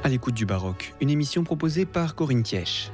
À l'écoute du baroque, une émission proposée par Corinne Thièche.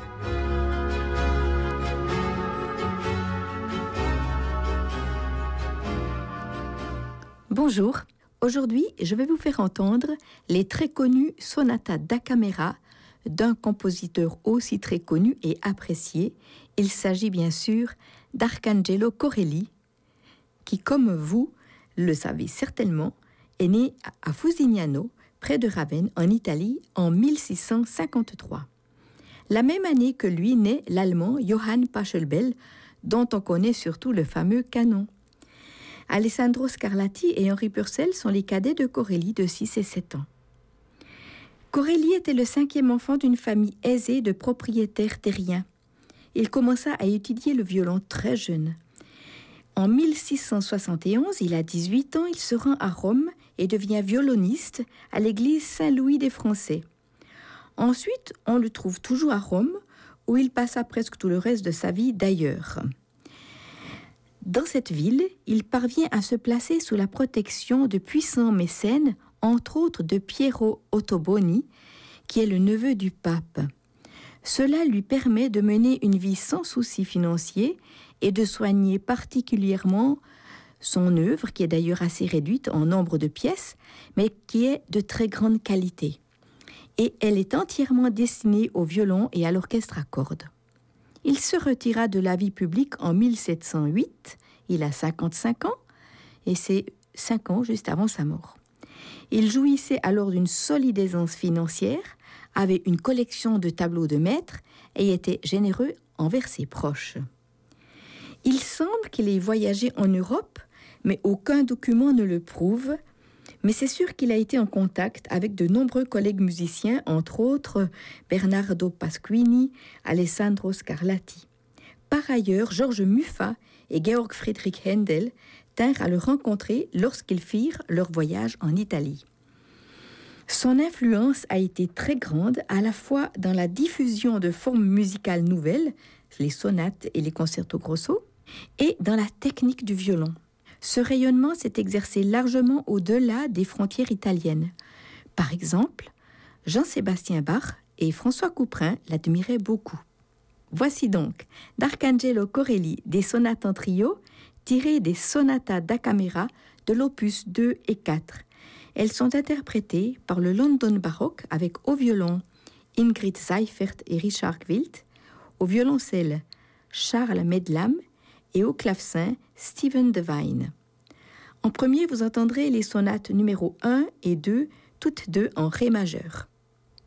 Bonjour, aujourd'hui je vais vous faire entendre les très connues sonatas da camera d'un compositeur aussi très connu et apprécié. Il s'agit bien sûr d'Arcangelo Corelli, qui, comme vous le savez certainement, est né à Fusignano, près de Ravenne, en Italie, en 1653. La même année que lui naît l'allemand Johann Pachelbel, dont on connaît surtout le fameux canon. Alessandro Scarlatti et Henri Purcell sont les cadets de Corelli de 6 et 7 ans. Corelli était le 5e enfant d'une famille aisée de propriétaires terriens. Il commença à étudier le violon très jeune. En 1671, il a 18 ans, il se rend à Rome et devient violoniste à l'église Saint-Louis des Français. Ensuite, on le trouve toujours à Rome, où il passa presque tout le reste de sa vie d'ailleurs. Dans cette ville, il parvient à se placer sous la protection de puissants mécènes, entre autres de Piero Ottoboni, qui est le neveu du pape. Cela lui permet de mener une vie sans souci financier et de soigner particulièrement son œuvre, qui est d'ailleurs assez réduite en nombre de pièces, mais qui est de très grande qualité. Et elle est entièrement destinée au violon et à l'orchestre à cordes. Il se retira de la vie publique en 1708, il a 55 ans, et c'est 5 ans juste avant sa mort. Il jouissait alors d'une solide aisance financière, avait une collection de tableaux de maîtres et était généreux envers ses proches. Il semble qu'il ait voyagé en Europe, mais aucun document ne le prouve. Mais c'est sûr qu'il a été en contact avec de nombreux collègues musiciens, entre autres Bernardo Pasquini, Alessandro Scarlatti. Par ailleurs, Georges Muffat et Georg Friedrich Händel tinrent à le rencontrer lorsqu'ils firent leur voyage en Italie. Son influence a été très grande, à la fois dans la diffusion de formes musicales nouvelles, les sonates et les concertos grosso, et dans la technique du violon. Ce rayonnement s'est exercé largement au-delà des frontières italiennes. Par exemple, Jean-Sébastien Bach et François Couperin l'admiraient beaucoup. Voici donc d'Arcangelo Corelli des sonates en trio tirées des sonatas da camera de l'opus 2 et 4. Elles sont interprétées par le London Baroque avec au violon Ingrid Seifert et Richard Gwilt, au violoncelle Charles Medlam et au clavecin Stephen Devine. En premier, vous entendrez les sonates numéro 1 et 2, toutes deux en ré majeur.